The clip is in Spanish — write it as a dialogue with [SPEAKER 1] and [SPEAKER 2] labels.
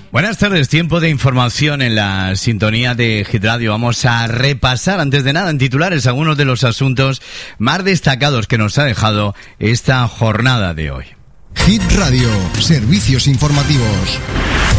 [SPEAKER 1] Buenas tardes, tiempo de información en la sintonía de Hit Radio. Vamos a repasar, antes de nada, en titulares, algunos de los asuntos más destacados que nos ha dejado esta jornada de hoy.
[SPEAKER 2] Hit Radio, servicios informativos.